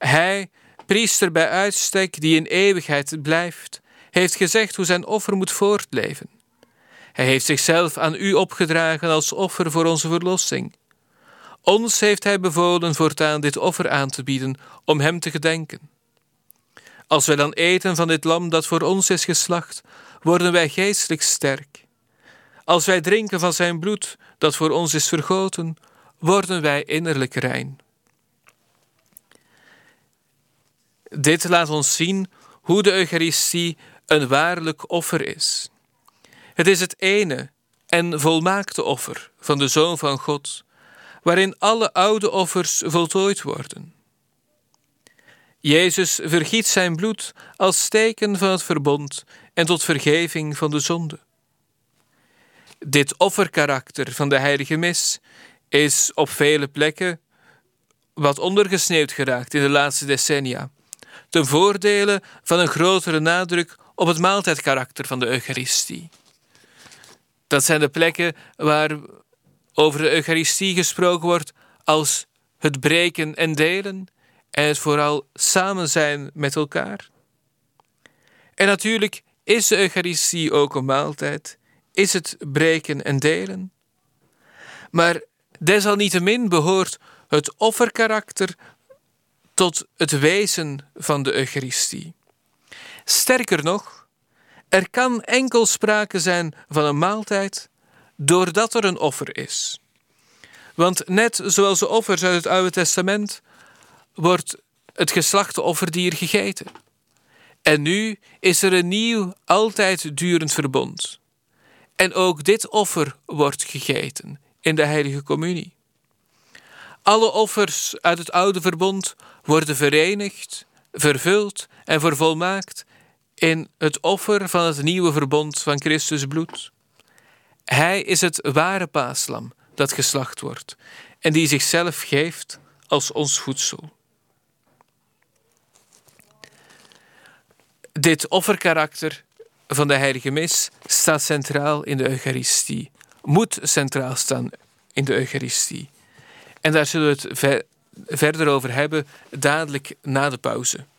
Hij, priester bij uitstek die in eeuwigheid blijft, heeft gezegd hoe zijn offer moet voortleven. Hij heeft zichzelf aan u opgedragen als offer voor onze verlossing. Ons heeft hij bevolen voortaan dit offer aan te bieden om hem te gedenken. Als wij dan eten van dit lam dat voor ons is geslacht, worden wij geestelijk sterk. Als wij drinken van zijn bloed dat voor ons is vergoten, worden wij innerlijk rein. Dit laat ons zien hoe de Eucharistie een waarlijk offer is. Het is het ene en volmaakte offer van de Zoon van God, waarin alle oude offers voltooid worden. Jezus vergiet zijn bloed als teken van het verbond en tot vergeving van de zonde. Dit offerkarakter van de heilige mis is op vele plekken wat ondergesneeuwd geraakt in de laatste decennia, ten voordele van een grotere nadruk op het maaltijdkarakter van de Eucharistie. Dat zijn de plekken waar over de Eucharistie gesproken wordt als het breken en delen en het vooral samen zijn met elkaar. En natuurlijk is de Eucharistie ook een maaltijd, is het breken en delen. Maar desalniettemin behoort het offerkarakter tot het wezen van de Eucharistie. Sterker nog, er kan enkel sprake zijn van een maaltijd doordat er een offer is. Want net zoals de offers uit het Oude Testament wordt het geslachte offerdier gegeten. En nu is er een nieuw, altijd durend verbond. En ook dit offer wordt gegeten in de heilige communie. Alle offers uit het oude verbond worden verenigd, vervuld en vervolmaakt in het offer van het nieuwe verbond van Christus bloed. Hij is het ware paaslam dat geslacht wordt en die zichzelf geeft als ons voedsel. Dit offerkarakter van de heilige mis staat centraal in de Eucharistie, moet centraal staan in de Eucharistie. En daar zullen we het verder over hebben, dadelijk na de pauze.